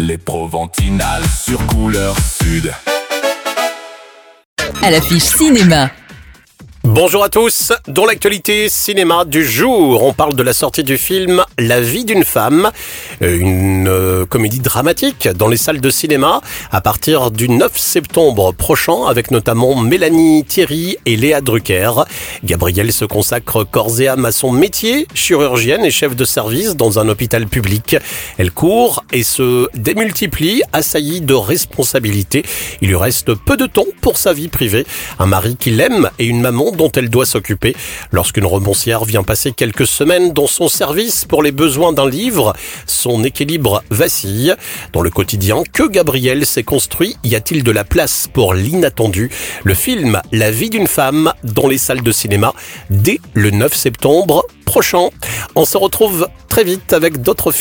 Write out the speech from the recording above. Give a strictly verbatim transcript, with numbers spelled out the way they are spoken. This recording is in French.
Les Proventinales sur Couleur Sud. À l'affiche cinéma. Bonjour à tous, dans l'actualité cinéma du jour, on parle de la sortie du film La vie d'une femme, une euh, comédie dramatique dans les salles de cinéma à partir du neuf septembre prochain avec notamment Mélanie Thierry et Léa Drucker. Gabrielle se consacre corps et âme à son métier, chirurgienne et chef de service dans un hôpital public. Elle court et se démultiplie, assaillie de responsabilités. Il lui reste peu de temps pour sa vie privée, un mari qui l'aime et une maman dont elle doit s'occuper. Lorsqu'une romancière vient passer quelques semaines dans son service pour les besoins d'un livre, son équilibre vacille. Dans le quotidien que Gabrielle s'est construit, y a-t-il de la place pour l'inattendu ? Le film La vie d'une femme dans les salles de cinéma dès le neuf septembre prochain. On se retrouve très vite avec d'autres films.